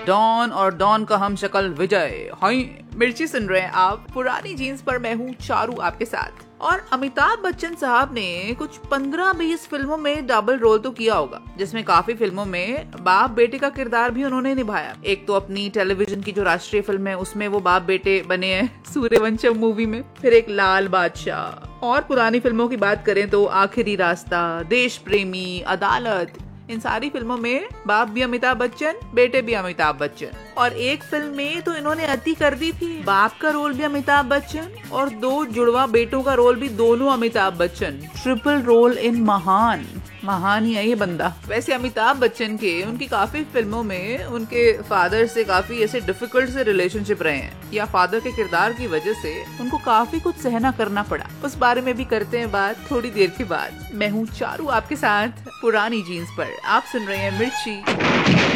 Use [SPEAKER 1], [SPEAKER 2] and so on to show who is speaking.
[SPEAKER 1] Don और don का हम शक्ल विजय। हाय मिर्ची सुन रहे हैं आप पुरानी जीन्स पर। मैं हूँ चारू आपके साथ। और अमिताभ बच्चन साहब ने कुछ 15-20 फिल्मों में डबल रोल तो किया होगा, जिसमें काफी फिल्मों में बाप बेटे का किरदार भी उन्होंने निभाया। एक तो अपनी टेलीविजन की जो राष्ट्रीय फिल्म है उसमें वो बाप बेटे बने हैं सूर्यवंशम मूवी में, फिर एक लाल बादशाह। और पुरानी फिल्मों की बात करें तो आखिरी रास्ता, देश प्रेमी, अदालत, इन सारी फिल्मों में बाप भी अमिताभ बच्चन, बेटे भी अमिताभ बच्चन। और एक फिल्म में तो इन्होंने अति कर दी थी, बाप का रोल भी अमिताभ बच्चन और 2 जुड़वा बेटों का रोल भी दोनों Amitabh Bachchan. Triple role in महान। महान ही है ये बंदा। वैसे अमिताभ बच्चन के उनकी काफी फिल्मों में उनके फादर से काफी ऐसे डिफिकल्ट से रिलेशनशिप रहे हैं, या फादर के किरदार की वजह से उनको काफी कुछ सहना करना पड़ा। उस बारे में भी करते हैं बात थोड़ी देर के बाद। मैं हूँ चारू आपके साथ पुरानी जीन्स पर। आप सुन रहे हैं मिर्ची।